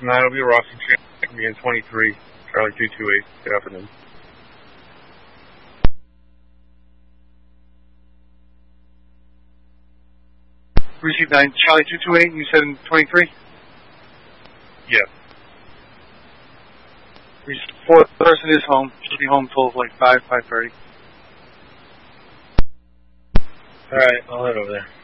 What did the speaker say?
9 will be Rossi, being 23, Charlie 228. Good afternoon. Receive 9, Charlie 228, you said in 23? Yes. Fourth person is home. Should be home till like 5:30. Alright, I'll head over there.